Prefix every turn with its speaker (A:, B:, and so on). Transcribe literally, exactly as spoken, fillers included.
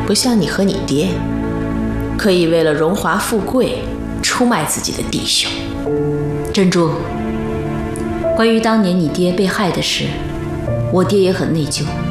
A: 不像你和你爹，可以为了荣华富贵出卖自己的弟兄。
B: 珍珠，关于当年你爹被害的事，我爹也很内疚。